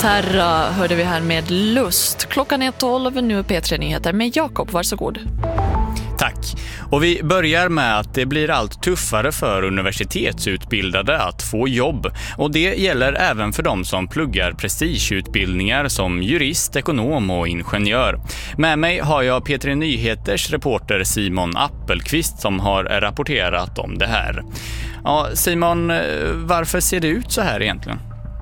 Terra hörde vi här med Lust. Klockan är 12, nu är P3 Nyheter med Jakob, varsågod. Tack. Och vi börjar med att det blir allt tuffare för universitetsutbildade att få jobb. Och det gäller även för de som pluggar prestigeutbildningar som jurist, ekonom och ingenjör. Med mig har jag P3 Nyheters reporter Simon Appelqvist som har rapporterat om det här. Ja, Simon, varför ser det ut så här egentligen?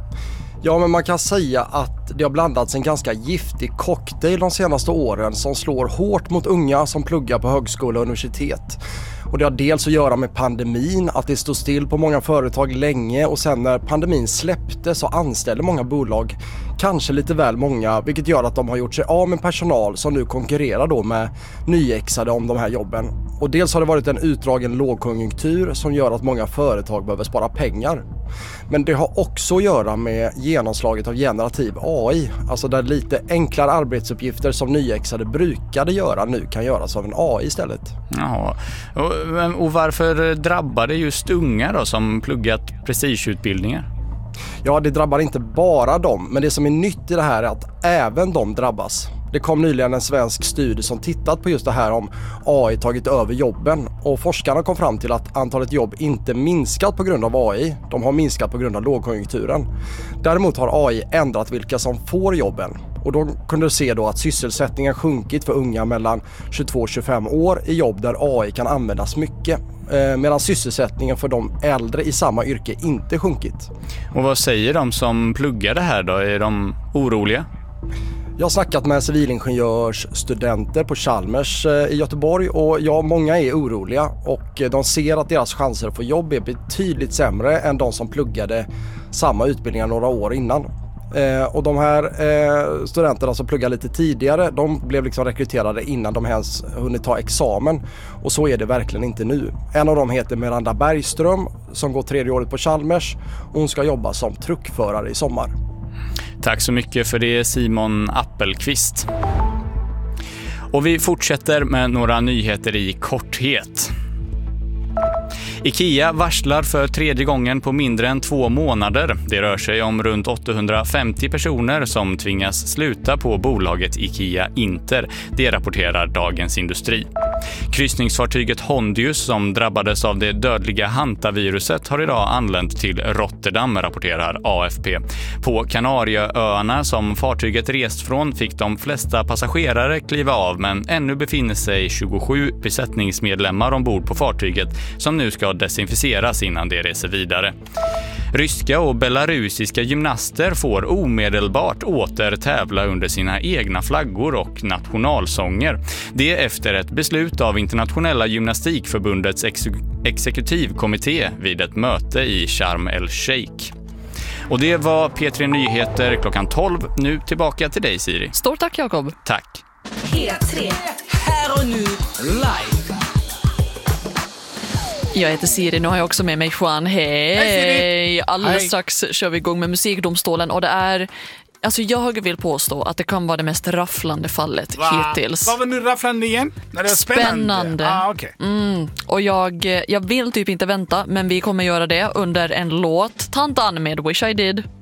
Ja, men man kan säga att det har blandats en ganska giftig cocktail de senaste åren som slår hårt mot unga som pluggar på högskola och universitet. Och det har dels att göra med pandemin, att det stod still på många företag länge, och sen när pandemin släppte så anställde många bolag kanske lite väl många, vilket gör att de har gjort sig av med personal som nu konkurrerar då med nyexade om de här jobben. Och dels har det varit en utdragen lågkonjunktur som gör att många företag behöver spara pengar. Men det har också att göra med genomslaget av generativ AI, alltså där lite enklare arbetsuppgifter som nyexade brukade göra nu kan göras av en AI istället. Jaha. Och varför drabbar det just unga då som pluggat prestigeutbildningar? Ja, det drabbar inte bara dem, men det som är nytt i det här är att även de drabbas. Det kom nyligen en svensk studie som tittat på just det här om AI tagit över jobben, och forskarna kom fram till att antalet jobb inte minskat på grund av AI, de har minskat på grund av lågkonjunkturen. Däremot har AI ändrat vilka som får jobben, och då kunde du se då att sysselsättningen sjunkit för unga mellan 22 och 25 år i jobb där AI kan användas mycket, medan sysselsättningen för de äldre i samma yrke inte sjunkit. Och vad säger de som pluggar det här då? Är de oroliga? Jag har snackat med civilingenjörsstudenter på Chalmers i Göteborg, och många är oroliga, och de ser att deras chanser att få jobb är betydligt sämre än de som pluggade samma utbildningar några år innan. Och de här studenterna som pluggar lite tidigare, de blev liksom rekryterade innan de ens hunnit ta examen, och så är det verkligen inte nu. En av dem heter Miranda Bergström som går 3:e året på Chalmers, och hon ska jobba som truckförare i sommar. Tack så mycket för det, Simon Appelqvist. Och vi fortsätter med några nyheter i korthet. IKEA varslar för 3:e gången på mindre än 2 månader. Det rör sig om runt 850 personer som tvingas sluta på bolaget IKEA Inter. Det rapporterar Dagens Industri. Kryssningsfartyget Hondius som drabbades av det dödliga hantaviruset har idag anlänt till Rotterdam, rapporterar AFP. På Kanarieöarna som fartyget rest från fick de flesta passagerare kliva av, men ännu befinner sig 27 besättningsmedlemmar ombord på fartyget som nu ska desinficeras innan det reser vidare. Ryska och belarusiska gymnaster får omedelbart åter tävla under sina egna flaggor och nationalsånger. Det är efter ett beslut av Internationella gymnastikförbundets exekutivkommitté vid ett möte i Sharm el-Sheikh. Och det var P3 Nyheter klockan 12. Nu tillbaka till dig, Siri. Stort tack, Jakob. Tack. P3. Här och nu, live. Jag heter Siri, nu har jag också med mig Juan. Hej! Alldeles strax kör vi igång med musikdomstolen, och det är... Alltså jag vill påstå att det kan vara det mest rafflande fallet hittills. Vad var nu rafflande igen? När det är spännande. Okay. Och jag vill typ inte vänta, men vi kommer göra det under en låt. Tantan med Wish I Did.